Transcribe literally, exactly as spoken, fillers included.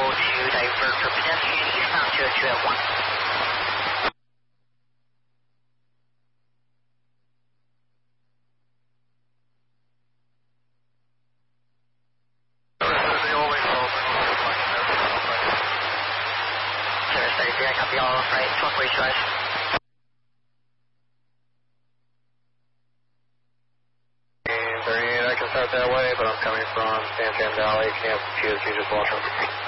to divert for pedestrian eastbound two oh two at one. Service thirty-three, I copy all right, twelve forty-five. thirty-eight, I can start that way, but I'm coming from San Tan Valley, Camp P S G, just watch them.